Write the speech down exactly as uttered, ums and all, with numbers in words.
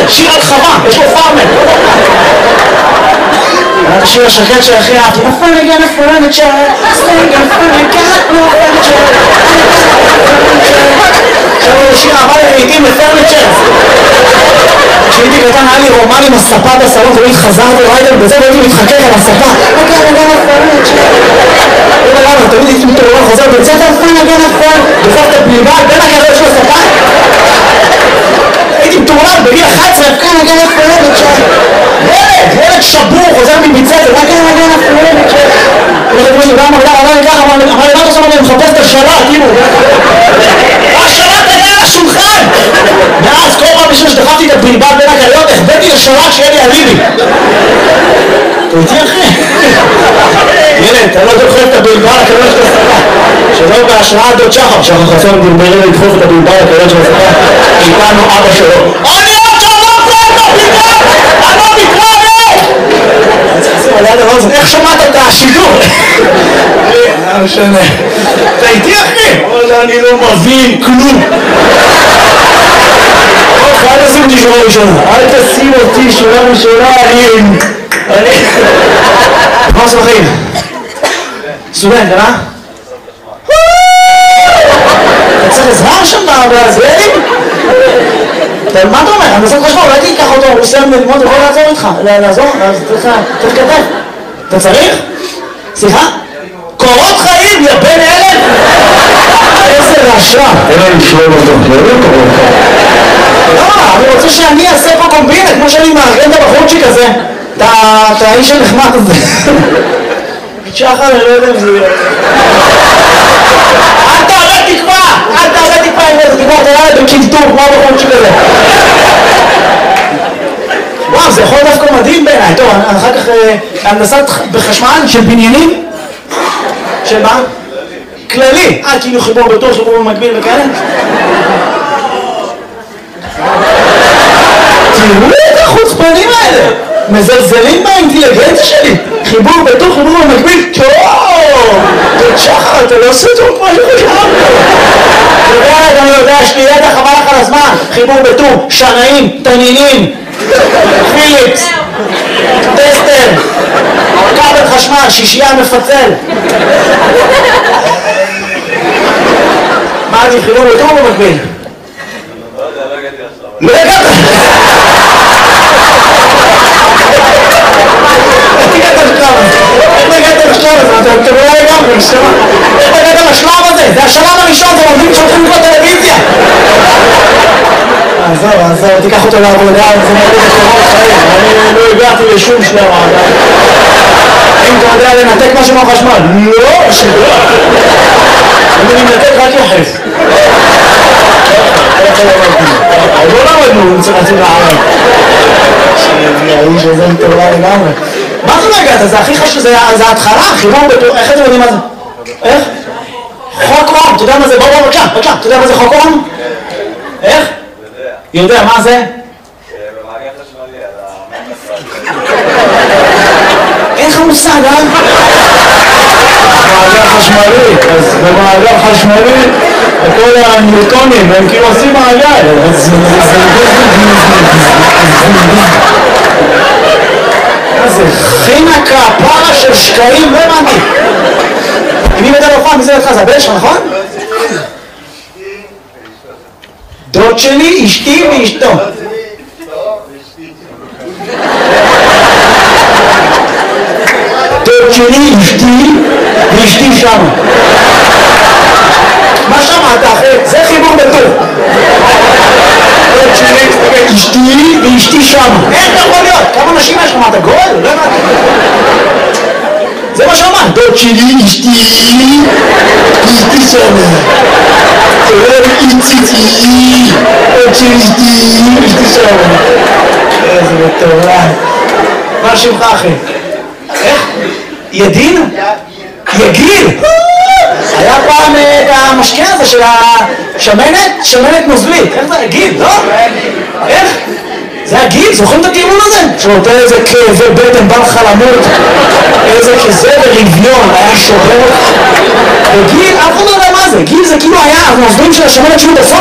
שיר על חווה, יש לו פארמר. השיר השקט שהכי אהבתי, a fun again, a furniture, staying in furniture, no furniture. עכשיו הוא שיר אהבה לעיתים לפרניצ'ר. כשהייתי קטן היה לי רומן עם הספה בסלון, תמיד חזרתי ריידר בזה והייתי מתחכך על הספה. אוקיי, אני גם הפרניצ'ר. לא יודע למה, תמיד הייתי מתעורר חוזר בית ספר, פן again, a furniture, דופק את הבלבל בין הגריות של הספה. הייתי מתעורר בגיל אחת עשרה, כן, again, a furniture. ילד, ילד שבור, חוזר מבית ספר, כן, again, a furniture. ילד כמו שגם אמר, אמר לי ככה, אמר לי, אמר לי, מה אתה שם, אני מחפש את השלט, כאילו. השלט היה על השולחן! ואז כל פעם בשביל שדחפתי את הבלבל בין הגריות, החבאתי לשלט שיהיה לי אליבי. אתה איתי אחי? ילד, אתה לא דוחף את הבלבל לקריות של הספה. שלא בהשראת דוד שחר, שחר חסון דלמרים לדחוף את הבלבל לקריות של הספה. איתנו אבא שלו. אני עוד שמעת את הבלבל! אני לא מתראה! אני צריך לשים על יד הרוזן, איך שמעת את השידור? לא משנה. אתה איתי אחי? אבל אני לא מבין כלום. אל תשים אותי שורה ראשונה. אל תשים אותי שורה ראשונה. אני... אני... מה עושה בחיים? סטודנט, אה? אתה צריך עזרה שם בזבלים? מה אתה אומר? אני עושה חשבון, אולי תיקח אותו, הוא סיים ללמוד, הוא יכול לעזור איתך. לעזור? צריך כתב. אתה צריך? סליחה? קורות חיים, יא בן אלף! איזה רשע! אין לי לשאול אותו, לא קורות חיים. לא, אני רוצה שאני אעשה פה קומבינה, כמו שאני מארגן את הבחורצ'יק הזה. את האיש הנחמד הזה. שחר, אני לא יודע אם זה יהיה. אל תעלה תקווה! אל תעלה תקווה עם איזה תקווה, תראה בקלטור, כמו הבחורצ'יק הזה. וואו, זה יכול דווקא מדהים בעיניי. טוב, אחר כך הנדסת בחשמל של בניינים. של מה? כללי. אה, כאילו חיבור בטוח, חיבור במקביל וכאלה? תראו את החוצפנים האלה! מזלזלים באינטליגנציה שלי! חיבור בטוח, חיבור במקביל? טוב! דוד שחר, אתה לא עושה טוב כמו שחשבנו! אתה יודע, אני יודע, יש לי ידע חבל לך על הזמן! חיבור בטור, שנאים, תנינים, פיליפס, טסטר, כבל חשמל, שישייה מפצל. מה אני חיבור בטור במקביל? לא יודע, לא הגעתי עכשיו. לא הגעת! איך הגעת לשלב הזה? איך הגעת לשלב הזה? אתה לא לגמרי, נשמע. איך הגעת לשלב הזה? זה השלב הראשון, זה מוביל שהולכים לקרוא טלוויזיה. עזוב, עזוב, תיקח אותו לעבודה, זה מוביל לקורות חיים. אני לא הגעתי לשום שלב. האם אתה יודע לנתק משהו מהחשמל? לא, שלא. אני מנתק רק יחס. לא למדנו, צריך להציב לערב. שהאיש הזה מטורלה לגמרי. מה זה לא הגעת? זה הכי חשוב, זה ההתחלה, חיבור בטור, איך אתם יודעים מה זה? איך? חוק אום, אתה יודע מה זה? בוא בוא בבקשה, בבקשה, אתה יודע מה זה חוק אום? איך? יודע. יודע, מה זה? במעגל חשמלי, על המעגל. אין לך מושג, אה? במעגל חשמלי, אז במעגל חשמלי כל הניוטונים הם כאילו עושים מעגל. זה חינה כפרה של שקעים, לא הבנתי. אם היא מדע לפעם, מי זה לך? זה הבן שלך, נכון? דוד שלי, אשתי ואשתו. דוד שלי, אשתי ואשתי שם. מה שמעת אחי? זה חיבור בטור. דוד שלי, אשתי ואשתי שם. איך אתה יכול להיות? כמה נשים יש לך? מה אתה גול? לא הבנתי. זה מה שאמרת. דוד שלי, אשתי ואשתי שם. דוד איציצי, דוד שלי, אשתי ואשתי שם. איזה מטורף. מה שמך אחי? איך? ידין? יגיל? היה פעם את המשקה הזה של השמנת, שמנת נוזלית. איך זה? יגיל, לא? איך? זה הגיל, זוכרים את הטיעון הזה? שנותן איזה כאבי בטן, בא לך למות, איזה כזה ברביון, היה שובר. וגיל, אף אחד לא יודע מה זה. גיל זה כאילו היה הנוזלים של השמנת שהיו בסוף.